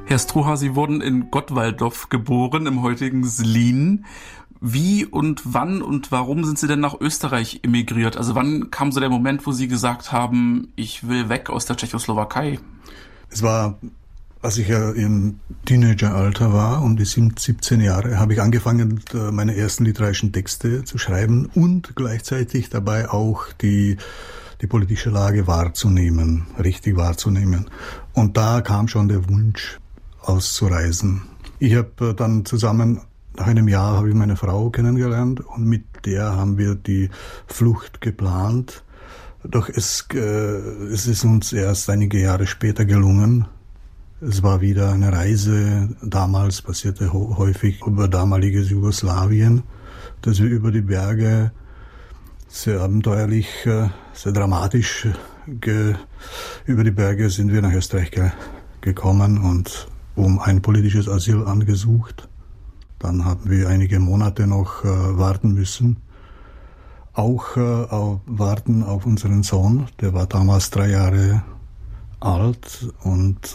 Herr Struha, Sie wurden in Gottwaldorf geboren, im heutigen Slien. Wie und wann und warum sind Sie denn nach Österreich emigriert? Also wann kam so der Moment, wo Sie gesagt haben, ich will weg aus der Tschechoslowakei? Es war, als ich ja im Teenageralter war, um die 17 Jahre, habe ich angefangen, meine ersten literarischen Texte zu schreiben und gleichzeitig dabei auch die politische Lage wahrzunehmen, richtig wahrzunehmen. Und da kam schon der Wunsch, auszureisen. Ich habe dann zusammen, nach einem Jahr habe ich meine Frau kennengelernt und mit der haben wir die Flucht geplant. Doch es ist uns erst einige Jahre später gelungen. Es war wieder eine Reise, damals passierte häufig über damaliges Jugoslawien, dass wir über die Berge sehr abenteuerlich, sehr dramatisch über die Berge sind wir nach Österreich gekommen und um ein politisches Asyl angesucht. Dann haben wir einige Monate noch warten müssen. Auch warten auf unseren Sohn, der war damals 3 Jahre alt und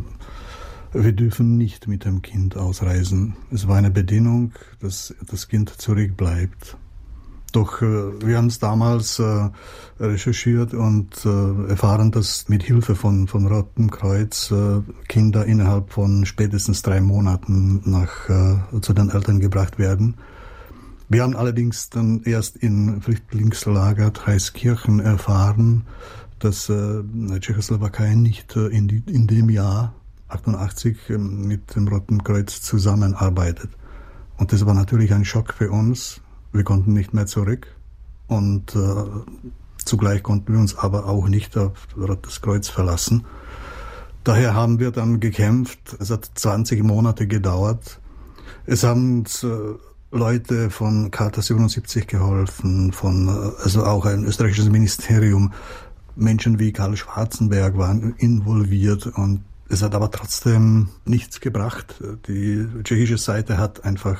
wir dürfen nicht mit dem Kind ausreisen. Es war eine Bedingung, dass das Kind zurückbleibt. Doch wir haben es damals recherchiert und erfahren, dass mit Hilfe von Rotem Kreuz Kinder innerhalb von spätestens 3 Monaten zu den Eltern gebracht werden. Wir haben allerdings dann erst in Flüchtlingslager Traiskirchen erfahren, dass die Tschechoslowakei nicht in dem Jahr 88 mit dem Roten Kreuz zusammenarbeitet. Und das war natürlich ein Schock für uns. Wir konnten nicht mehr zurück und zugleich konnten wir uns aber auch nicht auf das Kreuz verlassen. Daher haben wir dann gekämpft. Es hat 20 Monate gedauert. Es haben uns Leute von Charta 77 geholfen, also auch ein österreichisches Ministerium. Menschen wie Karl Schwarzenberg waren involviert und es hat aber trotzdem nichts gebracht. Die tschechische Seite hat einfach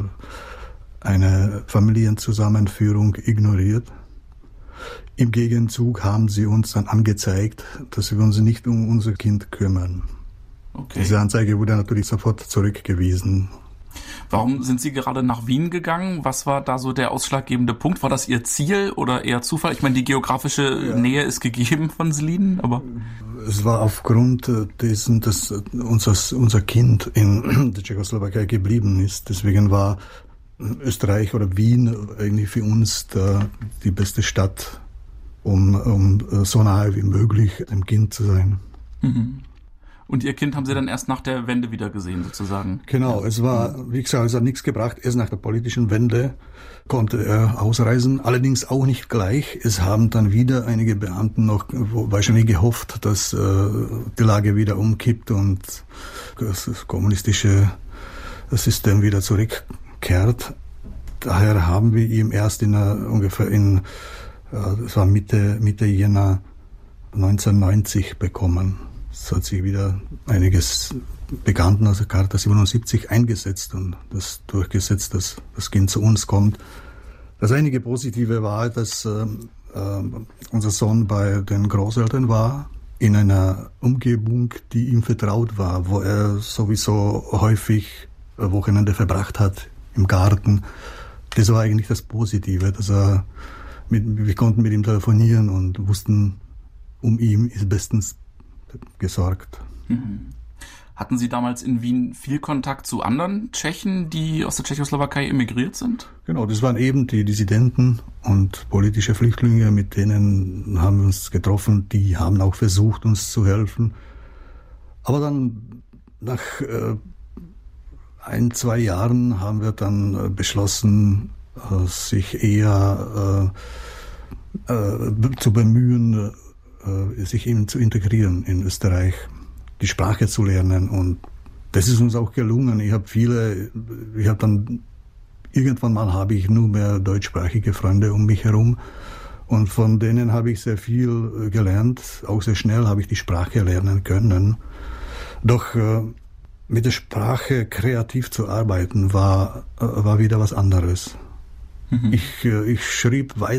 eine Familienzusammenführung ignoriert. Im Gegenzug haben sie uns dann angezeigt, dass wir uns nicht um unser Kind kümmern. Okay. Diese Anzeige wurde natürlich sofort zurückgewiesen. Warum sind Sie gerade nach Wien gegangen? Was war da so der ausschlaggebende Punkt? War das Ihr Ziel oder eher Zufall? Ich meine, die geografische Nähe ist gegeben von Slien, aber... Es war aufgrund dessen, dass unser Kind in der Tschechoslowakei geblieben ist. Deswegen war Österreich oder Wien eigentlich für uns die beste Stadt, um so nahe wie möglich dem Kind zu sein. Mhm. Und Ihr Kind haben Sie dann erst nach der Wende wieder gesehen, sozusagen? Genau, es war, wie gesagt, es hat nichts gebracht. Erst nach der politischen Wende konnte er ausreisen, allerdings auch nicht gleich. Es haben dann wieder einige Beamten noch wahrscheinlich gehofft, dass die Lage wieder umkippt und das kommunistische System wieder zurückkehrt. Daher haben wir ihm erst es war Mitte Jänner 1990 bekommen. Es hat sich wieder einiges Bekannten aus der Charta 77 eingesetzt und das durchgesetzt, dass das Kind zu uns kommt. Das einige Positive war, dass unser Sohn bei den Großeltern war, in einer Umgebung, die ihm vertraut war, wo er sowieso häufig Wochenende verbracht hat, im Garten. Das war eigentlich das Positive, dass wir konnten mit ihm telefonieren und wussten, um ihn ist bestens gesorgt. Mhm. Hatten Sie damals in Wien viel Kontakt zu anderen Tschechen, die aus der Tschechoslowakei emigriert sind? Genau, das waren eben die Dissidenten und politische Flüchtlinge, mit denen haben wir uns getroffen. Die haben auch versucht, uns zu helfen. Aber dann nach 1-2 Jahren haben wir dann beschlossen, sich eher zu bemühen, sich eben zu integrieren in Österreich, die Sprache zu lernen. Und das ist uns auch gelungen. Irgendwann mal habe ich nur mehr deutschsprachige Freunde um mich herum. Und von denen habe ich sehr viel gelernt. Auch sehr schnell habe ich die Sprache lernen können. Doch mit der Sprache kreativ zu arbeiten war wieder was anderes. Mhm. Ich schrieb weiter